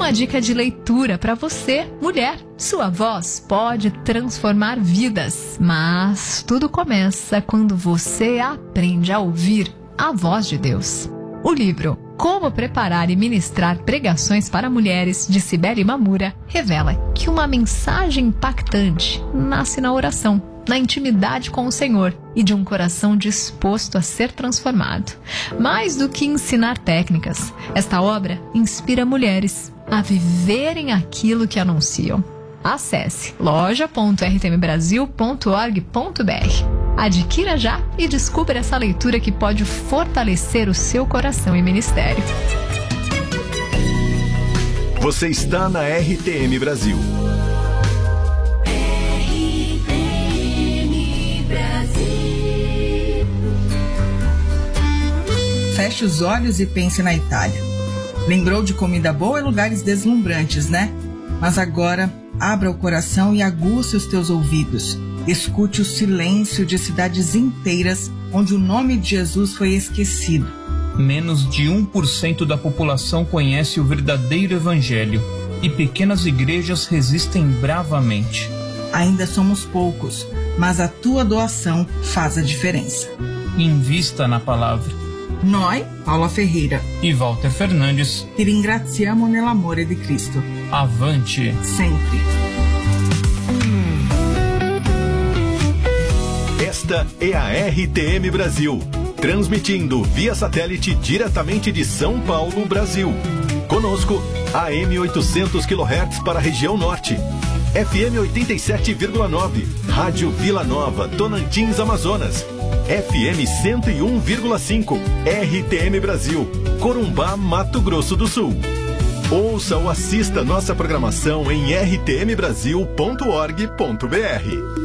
uma dica de leitura para você, mulher. Sua voz pode transformar vidas, mas tudo começa quando você aprende a ouvir a voz de Deus. O livro Como Preparar e Ministrar Pregações para Mulheres, de Cibele Mamura, revela que uma mensagem impactante nasce na oração, na intimidade com o Senhor e de um coração disposto a ser transformado. Mais do que ensinar técnicas, esta obra inspira mulheres a viverem aquilo que anunciam. Acesse loja.rtmbrasil.org.br. Adquira já e descubra essa leitura que pode fortalecer o seu coração e ministério. Você está na RTM Brasil. RTM Brasil. Feche os olhos e pense na Itália. Lembrou de comida boa e lugares deslumbrantes, né? Mas agora, abra o coração e aguce os teus ouvidos. Escute o silêncio de cidades inteiras onde o nome de Jesus foi esquecido. Menos de 1% da população conhece o verdadeiro evangelho e pequenas igrejas resistem bravamente. Ainda somos poucos, mas a tua doação faz a diferença. Invista na palavra. Noi, Paula Ferreira E Walter Fernandes. ti ringraziamo nell'amore di Cristo. Avante! Sempre. Esta é a RTM Brasil, transmitindo via satélite diretamente de São Paulo, Brasil. Conosco, AM 800 kHz para a região norte, FM 87,9, Rádio Vila Nova, Tocantins, Amazonas, FM 101,5, RTM Brasil, Corumbá, Mato Grosso do Sul. Ouça ou assista nossa programação em rtmbrasil.org.br.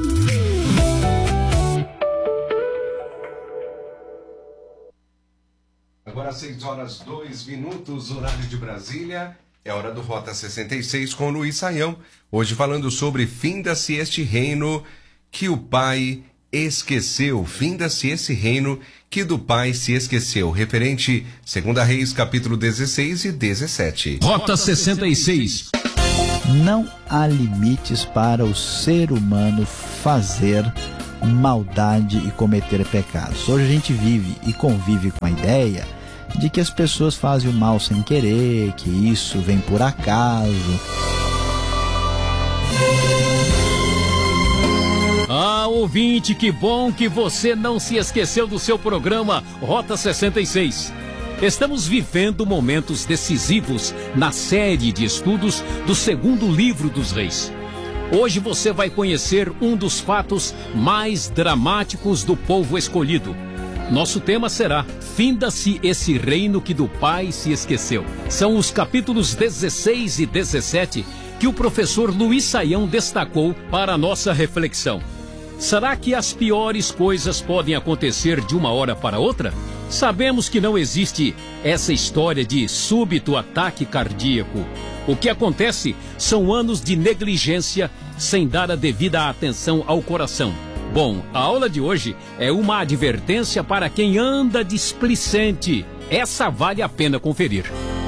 Agora 6h02, horário de Brasília. É hora do Rota 66 com Luiz Saião. Hoje falando sobre finda-se este reino que o Pai esqueceu. Finda-se esse reino que do Pai se esqueceu. Referente 2 Reis, capítulo 16 e 17. Rota 66. Não há limites para o ser humano fazer maldade e cometer pecados. Hoje a gente vive e convive com a ideia de que as pessoas fazem o mal sem querer, que isso vem por acaso. Ah, ouvinte, que bom que você não se esqueceu do seu programa Rota 66. Estamos vivendo momentos decisivos na série de estudos do segundo livro dos Reis. Hoje você vai conhecer um dos fatos mais dramáticos do povo escolhido. Nosso tema será Finda-se esse reino que do Pai se esqueceu. São os capítulos 16 e 17 que o professor Luiz Saião destacou para a nossa reflexão. Será que as piores coisas podem acontecer de uma hora para outra? Sabemos que não existe essa história de súbito ataque cardíaco. O que acontece são anos de negligência sem dar a devida atenção ao coração. Bom, a aula de hoje é uma advertência para quem anda displicente. Essa vale a pena conferir.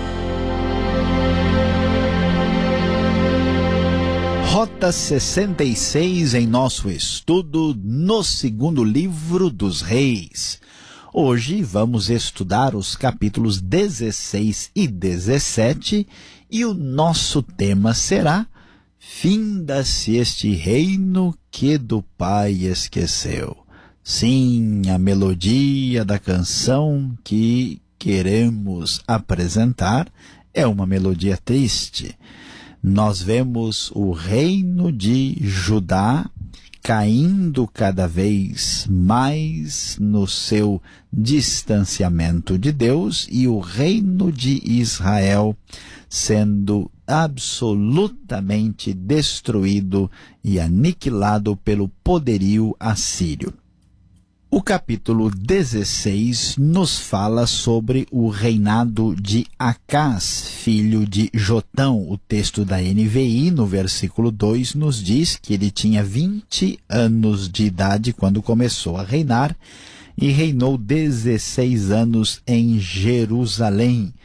Rota 66 em nosso estudo no segundo livro dos Reis. Hoje vamos estudar os capítulos 16 e 17 e o nosso tema será Finda-se este reino que do Pai esqueceu. Sim, a melodia da canção que queremos apresentar é uma melodia triste. Nós vemos o reino de Judá caindo cada vez mais no seu distanciamento de Deus e o reino de Israel sendo absolutamente destruído e aniquilado pelo poderio assírio. O capítulo 16 nos fala sobre o reinado de Acás, filho de Jotão. O texto da NVI, no versículo 2, nos diz que ele tinha 20 anos de idade quando começou a reinar e reinou 16 anos em Jerusalém.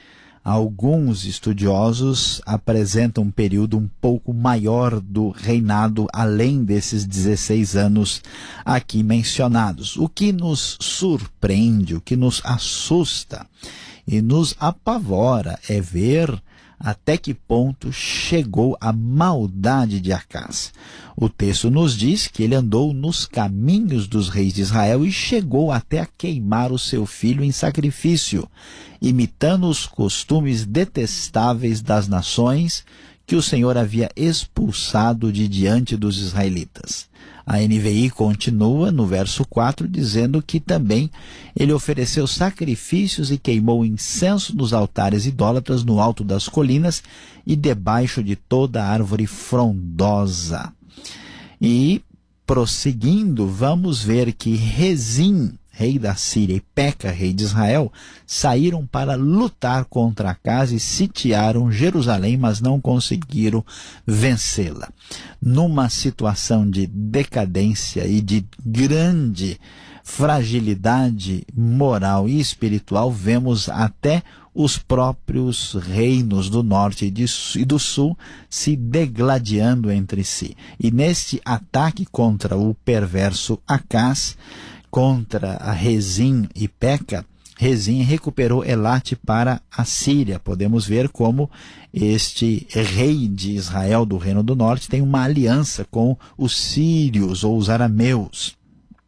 Alguns estudiosos apresentam um período um pouco maior do reinado, além desses 16 anos aqui mencionados. O que nos surpreende, o que nos assusta e nos apavora é ver até que ponto chegou a maldade de Acás. O texto nos diz que ele andou nos caminhos dos reis de Israel e chegou até a queimar o seu filho em sacrifício, imitando os costumes detestáveis das nações que o Senhor havia expulsado de diante dos israelitas. A NVI continua no verso 4 dizendo que também ele ofereceu sacrifícios e queimou incenso nos altares idólatras no alto das colinas e debaixo de toda árvore frondosa. E, prosseguindo, vamos ver que Rezim, rei da Síria, e Peca, rei de Israel, saíram para lutar contra Acás e sitiaram Jerusalém, mas não conseguiram vencê-la. Numa situação de decadência e de grande fragilidade moral e espiritual, vemos até os próprios reinos do norte e do sul se degladiando entre si. E neste ataque contra o perverso Acás, contra a Rezim e Peca, Rezim recuperou Elate para a Síria. Podemos ver como este rei de Israel do Reino do Norte tem uma aliança com os sírios ou os arameus.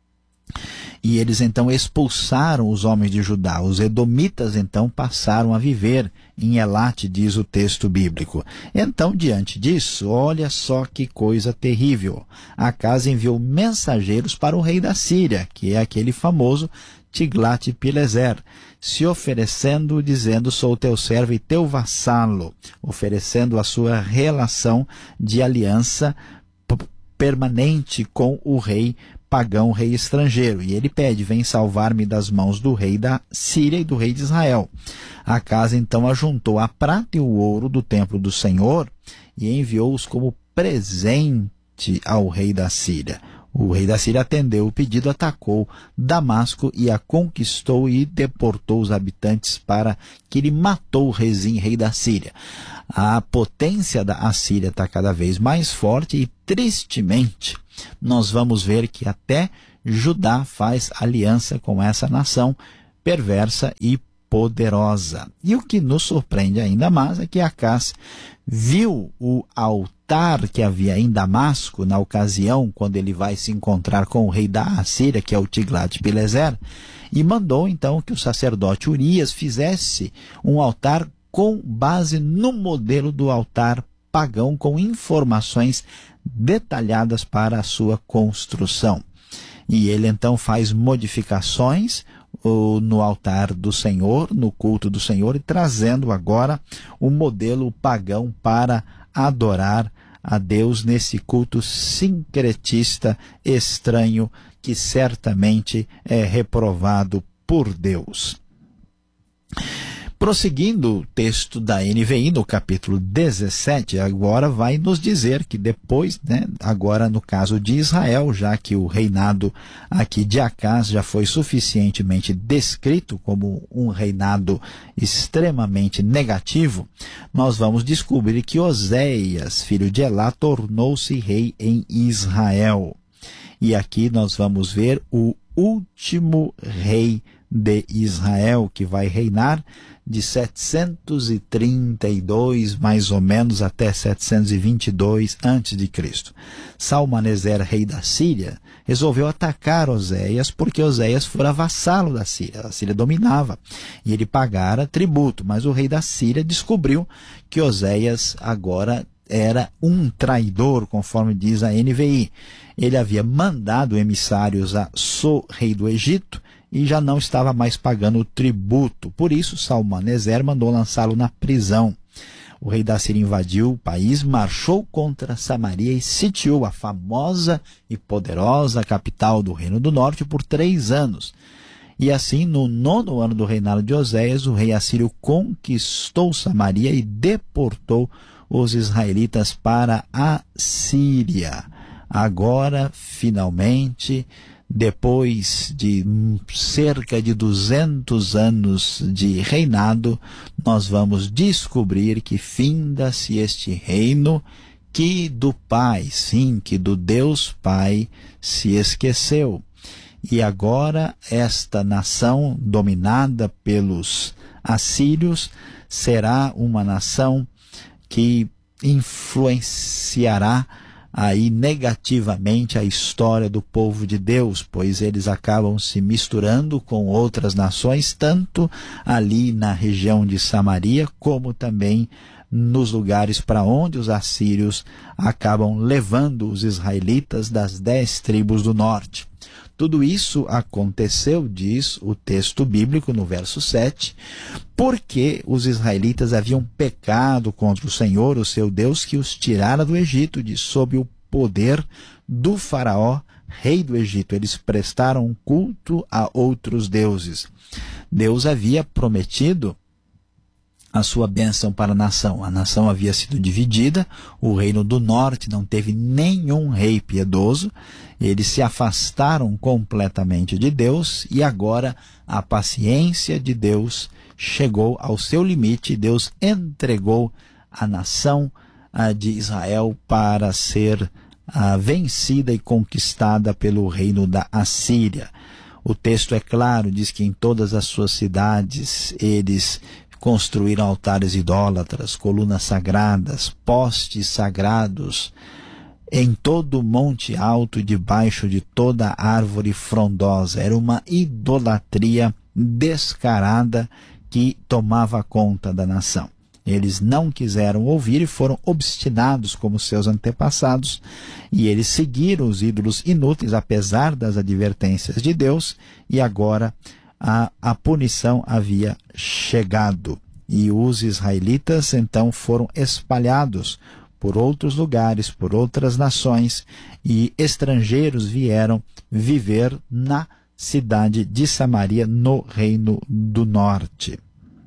E eles então expulsaram os homens de Judá. Os edomitas então passaram a viver em Elate, diz o texto bíblico. Então, diante disso, olha só que coisa terrível. Acás enviou mensageiros para o rei da Síria, que é aquele famoso Tiglat-Pileser, se oferecendo, dizendo: sou teu servo e teu vassalo, oferecendo a sua relação de aliança permanente com o rei pagão, rei estrangeiro. E ele pede: vem salvar-me das mãos do rei da Síria e do rei de Israel. Acás então ajuntou a prata e o ouro do templo do Senhor e enviou-os como presente ao rei da Síria. O rei da Síria atendeu o pedido, atacou Damasco e a conquistou e deportou os habitantes, para que ele matou Rezim, rei da Síria. A potência da Assíria está cada vez mais forte e, tristemente, nós vamos ver que até Judá faz aliança com essa nação perversa e poderosa. E o que nos surpreende ainda mais é que Acás viu o altar que havia em Damasco na ocasião quando ele vai se encontrar com o rei da Assíria, que é o Tiglat-Pileser, e mandou então que o sacerdote Urias fizesse um altar com base no modelo do altar pagão, com informações detalhadas para a sua construção. E ele então faz modificações no altar do Senhor, no culto do Senhor, e trazendo agora o modelo pagão para adorar a Deus nesse culto sincretista estranho que certamente é reprovado por Deus. Prosseguindo o texto da NVI, no capítulo 17, agora vai nos dizer que depois, agora no caso de Israel, já que o reinado aqui de Acás já foi suficientemente descrito como um reinado extremamente negativo, nós vamos descobrir que Oséias, filho de Elá, tornou-se rei em Israel. E aqui nós vamos ver o último rei de Israel, que vai reinar de 732 mais ou menos até 722 a.C. Salmaneser, rei da Síria, resolveu atacar Oséias porque Oséias fora vassalo da Síria. A Síria dominava e ele pagara tributo, mas o rei da Síria descobriu que Oséias agora era um traidor, conforme diz a NVI. Ele havia mandado emissários a So, rei do Egito, e já não estava mais pagando o tributo. Por isso, Salmaneser mandou lançá-lo na prisão. O rei da Síria invadiu o país, marchou contra Samaria e sitiou a famosa e poderosa capital do Reino do Norte por 3 anos. E assim, no 9º ano do reinado de Oséias, o rei assírio conquistou Samaria e deportou os israelitas para a Síria. Agora, finalmente, depois de cerca de 200 anos de reinado, nós vamos descobrir que finda-se este reino que do Pai, sim, que do Deus Pai se esqueceu. E agora esta nação dominada pelos assírios será uma nação que influenciará aí negativamente a história do povo de Deus, pois eles acabam se misturando com outras nações, tanto ali na região de Samaria, como também nos lugares para onde os assírios acabam levando os israelitas das 10 tribos do norte. Tudo isso aconteceu, diz o texto bíblico no verso 7, porque os israelitas haviam pecado contra o Senhor, o seu Deus, que os tirara do Egito, de sob o poder do faraó, rei do Egito. Eles prestaram culto a outros deuses. Deus havia prometido a sua bênção para a nação. A nação havia sido dividida, o reino do norte não teve nenhum rei piedoso, eles se afastaram completamente de Deus e agora a paciência de Deus chegou ao seu limite. Deus entregou a nação de Israel para ser vencida e conquistada pelo reino da Assíria. O texto é claro, diz que em todas as suas cidades eles construíram altares idólatras, colunas sagradas, postes sagrados, em todo o monte alto e debaixo de toda árvore frondosa. Era uma idolatria descarada que tomava conta da nação. Eles não quiseram ouvir e foram obstinados como seus antepassados, e eles seguiram os ídolos inúteis, apesar das advertências de Deus, e agora a punição havia chegado. E os israelitas então foram espalhados por outros lugares, por outras nações, e estrangeiros vieram viver na cidade de Samaria, no Reino do Norte.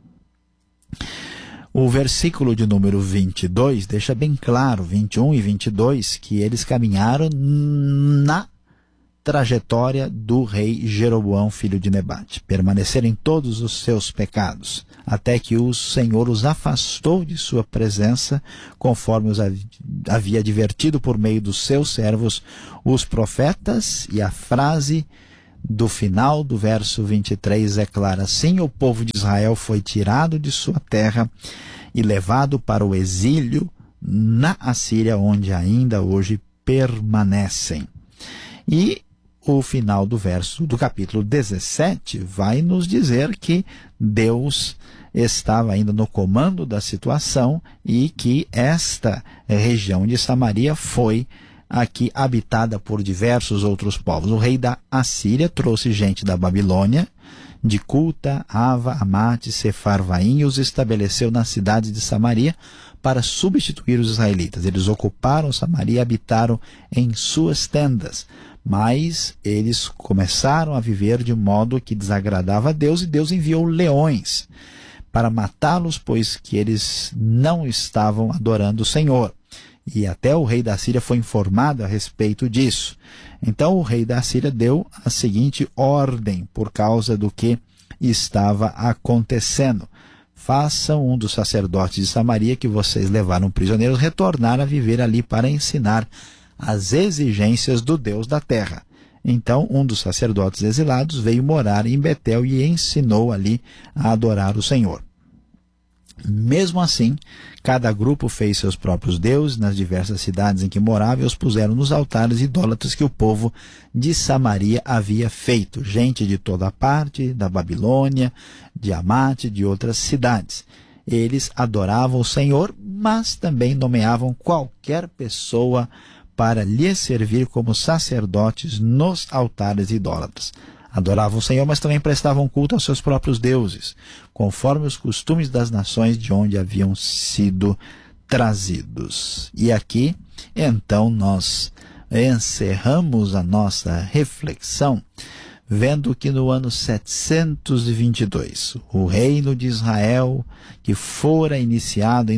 O versículo de número 22 deixa bem claro, 21 e 22, que eles caminharam na trajetória do rei Jeroboão, filho de Nebate. Permaneceram em todos os seus pecados, até que o Senhor os afastou de sua presença, conforme os havia advertido por meio dos seus servos, os profetas. E a frase do final do verso 23 é clara: assim o povo de Israel foi tirado de sua terra e levado para o exílio na Assíria, onde ainda hoje permanecem. E o final do verso do capítulo 17 vai nos dizer que Deus estava ainda no comando da situação e que esta região de Samaria foi aqui habitada por diversos outros povos. O rei da Assíria trouxe gente da Babilônia, de Culta, Ava, Amate, Sefarvaim, e os estabeleceu na cidade de Samaria para substituir os israelitas. Eles ocuparam Samaria e habitaram em suas tendas, mas eles começaram a viver de modo que desagradava a Deus, e Deus enviou leões para matá-los, pois que eles não estavam adorando o Senhor. E até o rei da Síria foi informado a respeito disso. Então o rei da Síria deu a seguinte ordem por causa do que estava acontecendo: façam um dos sacerdotes de Samaria que vocês levaram prisioneiros retornar a viver ali para ensinar as exigências do Deus da terra. Então um dos sacerdotes exilados veio morar em Betel e ensinou ali a adorar o Senhor. Mesmo assim, cada grupo fez seus próprios deuses nas diversas cidades em que morava e os puseram nos altares idólatras que o povo de Samaria havia feito. Gente de toda parte, da Babilônia, de Amate, de outras cidades. Eles adoravam o Senhor, mas também nomeavam qualquer pessoa para lhe servir como sacerdotes nos altares idólatras. Adoravam o Senhor, mas também prestavam culto aos seus próprios deuses, conforme os costumes das nações de onde haviam sido trazidos. E aqui, então, nós encerramos a nossa reflexão, vendo que no ano 722, o reino de Israel, que fora iniciado em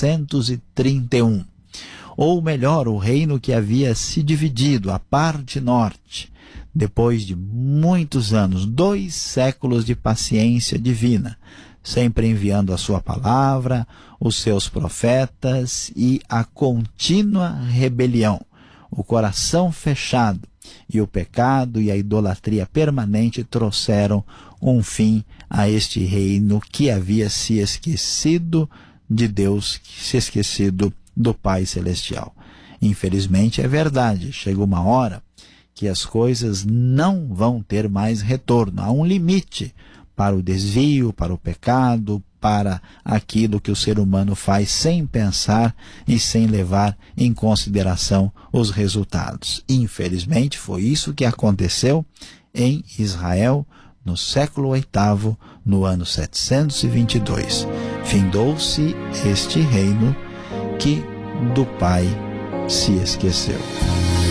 931, ou melhor, o reino que havia se dividido, a parte norte, depois de muitos anos, 2 séculos de paciência divina, sempre enviando a sua palavra, os seus profetas e a contínua rebelião, o coração fechado e o pecado e a idolatria permanente trouxeram um fim a este reino que havia se esquecido de Deus, se esquecido do Pai Celestial. Infelizmente é verdade, chega uma hora que as coisas não vão ter mais retorno. Há um limite para o desvio, para o pecado, para aquilo que o ser humano faz sem pensar e sem levar em consideração os resultados. Infelizmente foi isso que aconteceu em Israel no século VIII, no ano 722. Findou-se este reino que do Pai se esqueceu.